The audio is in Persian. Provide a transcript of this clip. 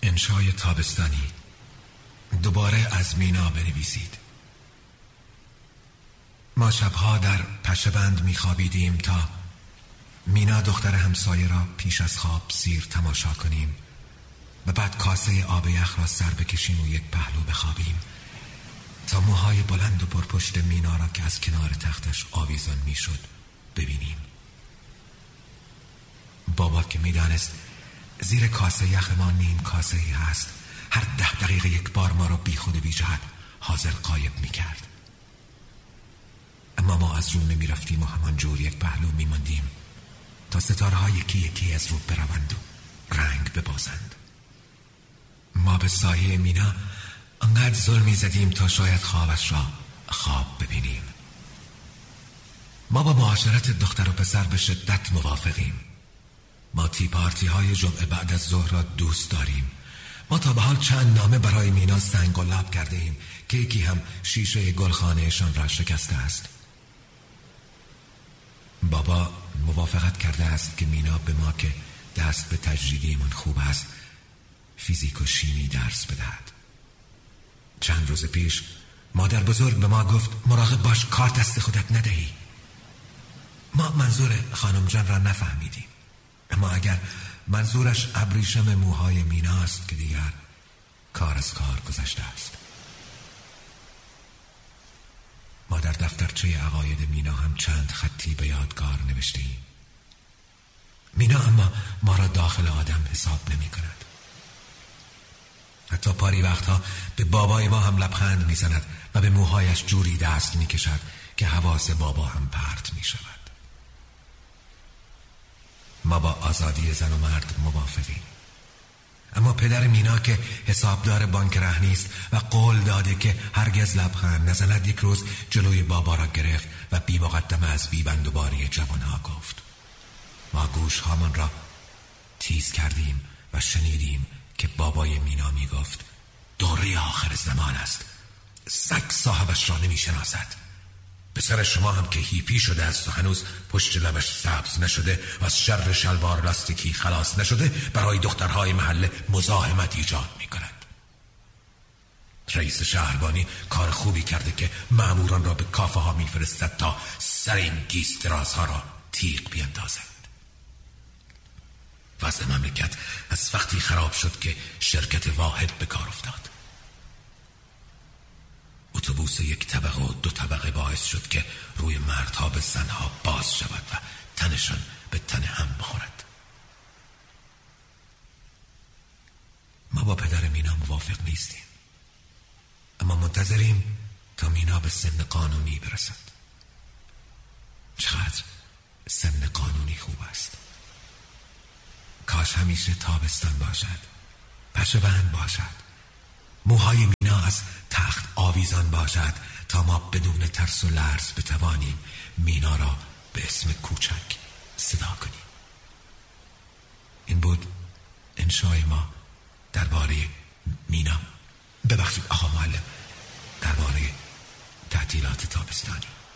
انشای تابستانی دوباره از مینا بنویسید. ما شبها در پشه‌بند میخوابیدیم تا مینا دختر همسایه را پیش از خواب سیر تماشا کنیم و بعد کاسه آب یخ را سر بکشیم و یک پهلو بخوابیم تا موهای بلند و پرپشت مینا را که از کنار تختش آویزان میشد ببینیم. بابا که میدانست زیر کاسه یخ ما نیم کاسه ای هست، هر 10 دقیقه یک بار ما را بی خود و بی جهت حاضر غایب میکرد. اما ما از رو نمی رفتیم و همان جور یک پهلو می ماندیم تا ستاره ها یکی یکی از رو بروند و رنگ ببازند. ما به سایه مینا انقدر ظلمی زدیم تا شاید خوابش را خواب ببینیم. ما با معاشرت دختر و پسر به شدت موافقیم. ما تی پارتی های جمعه بعد از ظهر را دوست داریم. ما تا به حال چند نامه برای مینا سنگ و لب کرده ایم که یکی هم شیشه گلخانهشان را شکسته است. بابا موافقت کرده است که مینا به ما که دست به تجریدیمان خوب است فیزیک و شیمی درس بدهد. چند روز پیش مادر بزرگ به ما گفت مراقب باش کار دست خودت ندهی. ما منظور خانم جان را نفهمیدیم، اما اگر منظورش ابریشم موهای مینا است که دیگر کار از کار گذشته است. ما در دفترچه عقاید مینا هم چند خطی به یادگار نوشتیم. مینا اما ما را داخل آدم حساب نمی کند. حتی پاری وقتها به بابای ما هم لبخند می زند و به موهایش جوری دست می کشد که حواس بابا هم پرت می شود. ما با آزادی زن و مرد موافقیم، اما پدر مینا که حسابدار بانک رهنی است و قول داده که هرگز لبخند نزند یک روز جلوی بابا را گرفت و بی مقدمه از بی بندوباری جوانها گفت. ما گوش هامان را تیز کردیم و شنیدیم که بابای مینا می گفت دوره آخر زمان است، سگ صاحبش را نمی شناسد. پسر شما هم که هیپی شده است و هنوز پشت لبش سبز نشده و از شر شلوار لاستیکی خلاص نشده برای دخترهای محله مزاحمت ایجاد می کند. رئیس شهربانی کار خوبی کرده که ماموران را به کافه ها می فرستد تا سر این گیس درازها را تیغ بیندازد. وضع مملکت از وقتی خراب شد که شرکت واحد به کار افتاد. اتوبوس 1 طبقه و 2 طبقه باعث شد که روی مردها به زنها باز شود و تنشان به تن هم بخورد. ما با پدر مینا موافق نیستیم، اما منتظریم تا مینا به سن قانونی برسد. چقدر سن قانونی خوب است. کاش همیشه تابستان باشد، پشه‌بند باشد، موهای مینا از تخت آویزان باشد تا ما بدون ترس و لرز بتوانیم مینا را به اسم کوچک صدا کنیم. این بود انشای ما درباره مینا. ببخشید آقا معلم، درباره تعطیلات تابستانی.